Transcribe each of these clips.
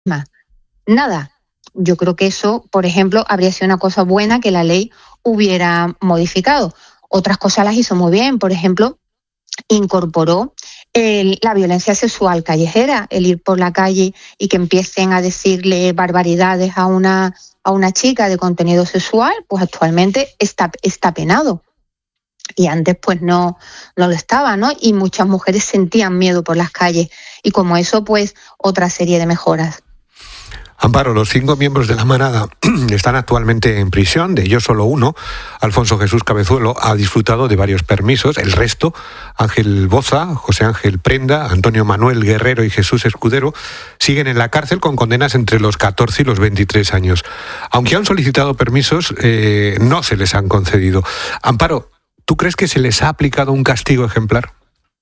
Nada. Yo creo que eso, por ejemplo, habría sido una cosa buena que la ley hubiera modificado. Otras cosas las hizo muy bien. Por ejemplo, incorporó la violencia sexual callejera, el ir por la calle y que empiecen a decirle barbaridades a una chica de contenido sexual, pues actualmente está penado. Y antes pues no lo estaba, ¿no? Y muchas mujeres sentían miedo por las calles. Y como eso, pues otra serie de mejoras. Amparo, los 5 miembros de la manada están actualmente en prisión, de ellos solo uno, Alfonso Jesús Cabezuelo, ha disfrutado de varios permisos. El resto, Ángel Boza, José Ángel Prenda, Antonio Manuel Guerrero y Jesús Escudero, siguen en la cárcel con condenas entre los 14 y los 23 años. Aunque han solicitado permisos, no se les han concedido. Amparo, ¿tú crees que se les ha aplicado un castigo ejemplar?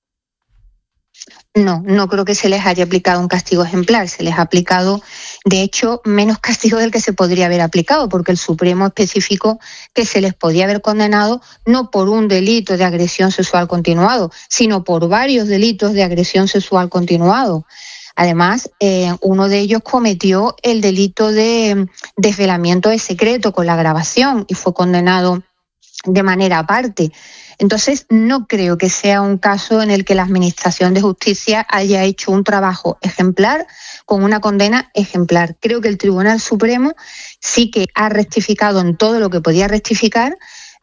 No creo que se les haya aplicado un castigo ejemplar. Se les ha aplicado, de hecho, menos castigo del que se podría haber aplicado, porque el Supremo especificó que se les podía haber condenado no por un delito de agresión sexual continuado, sino por varios delitos de agresión sexual continuado. Además, uno de ellos cometió el delito de desvelamiento de secreto con la grabación y fue condenado de manera aparte. Entonces, no creo que sea un caso en el que la Administración de Justicia haya hecho un trabajo ejemplar con una condena ejemplar. Creo que el Tribunal Supremo sí que ha rectificado en todo lo que podía rectificar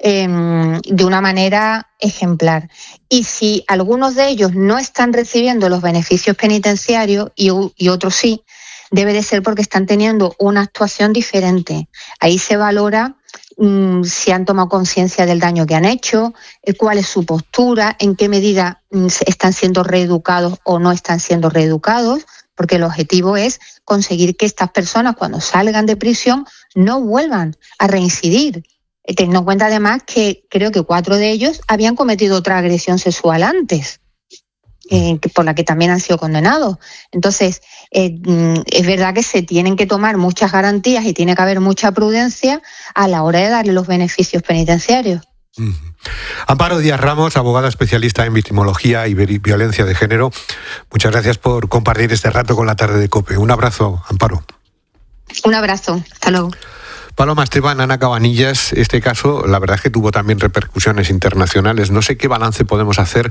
de una manera ejemplar. Y si algunos de ellos no están recibiendo los beneficios penitenciarios y otros sí, debe de ser porque están teniendo una actuación diferente. Ahí se valora si han tomado conciencia del daño que han hecho, cuál es su postura, en qué medida están siendo reeducados o no están siendo reeducados, porque el objetivo es conseguir que estas personas cuando salgan de prisión no vuelvan a reincidir. Teniendo en cuenta además que creo que 4 de ellos habían cometido otra agresión sexual antes, por la que también han sido condenados. Entonces, es verdad que se tienen que tomar muchas garantías y tiene que haber mucha prudencia a la hora de darle los beneficios penitenciarios. Amparo Díaz Ramos, abogada especialista en victimología y violencia de género, muchas gracias por compartir este rato con la tarde de COPE. Un abrazo, Amparo. Un abrazo, hasta luego. Paloma Esteban, Ana Cabanillas, este caso la verdad es que tuvo también repercusiones internacionales. No sé qué balance podemos hacer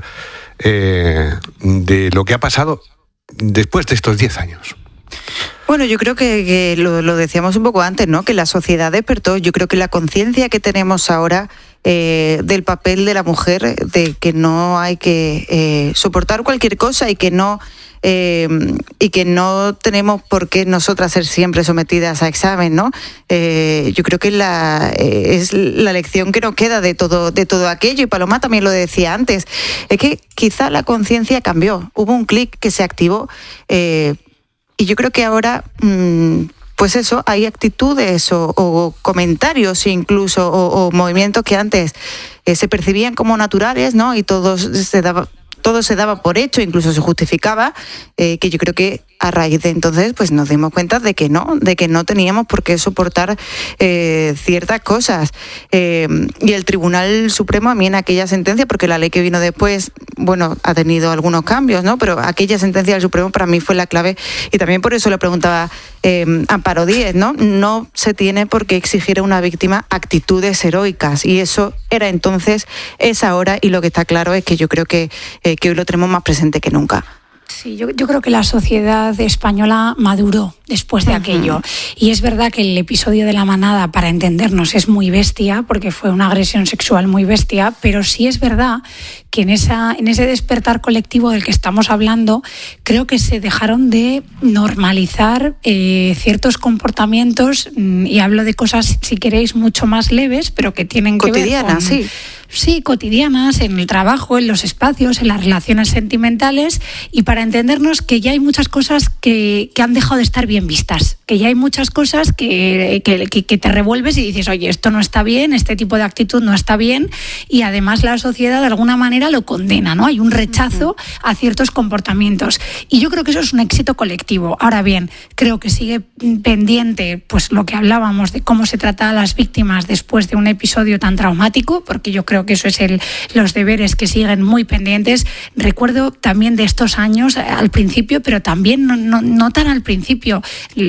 de lo que ha pasado después de estos 10 años. Bueno, yo creo que lo decíamos un poco antes, ¿no? Que la sociedad despertó. Yo creo que la conciencia que tenemos ahora del papel de la mujer, de que no hay que soportar cualquier cosa y que no tenemos por qué nosotras ser siempre sometidas a examen, ¿no? Yo creo que es la lección que nos queda de todo aquello, y Paloma también lo decía antes, es que quizá la conciencia cambió, hubo un clic que se activó, y yo creo que ahora, pues eso, hay actitudes o comentarios incluso, o movimientos que antes se percibían como naturales, ¿no? Y todo se daba por hecho, incluso se justificaba, que yo creo que a raíz de entonces pues nos dimos cuenta de que no teníamos por qué soportar ciertas cosas. Y el Tribunal Supremo, a mí en aquella sentencia, porque la ley que vino después, bueno, ha tenido algunos cambios, ¿no? Pero aquella sentencia del Supremo para mí fue la clave, y también por eso le preguntaba Amparo Díez, ¿no? No se tiene por qué exigir a una víctima actitudes heroicas, y eso era entonces, es ahora, y lo que está claro es que yo creo que hoy lo tenemos más presente que nunca. Sí, yo creo que la sociedad española maduró después de aquello. Y es verdad que el episodio de la manada, para entendernos, es muy bestia, porque fue una agresión sexual muy bestia, pero sí es verdad que en ese despertar colectivo del que estamos hablando, creo que se dejaron de normalizar ciertos comportamientos, y hablo de cosas, si queréis, mucho más leves, pero que tienen que ver con... Cotidianas, sí. Sí, cotidianas, en el trabajo, en los espacios, en las relaciones sentimentales, y para entendernos que ya hay muchas cosas que han dejado de estar bien vistas. que ya hay muchas cosas que te revuelves y dices, oye, esto no está bien, este tipo de actitud no está bien, y además la sociedad de alguna manera lo condena, ¿no? Hay un rechazo a ciertos comportamientos, y yo creo que eso es un éxito colectivo. Ahora bien, creo que sigue pendiente pues lo que hablábamos de cómo se trata a las víctimas después de un episodio tan traumático, porque yo creo que eso es los deberes que siguen muy pendientes. Recuerdo también de estos años al principio, pero también no tan al principio,